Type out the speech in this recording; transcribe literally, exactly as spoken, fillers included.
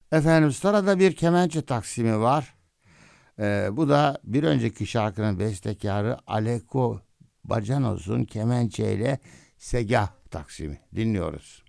Efendim sırada bir kemençe taksimi var. Ee, bu da bir önceki şarkının bestekarı Aleko Bacanos'un kemençeyle Segah taksimi. Dinliyoruz.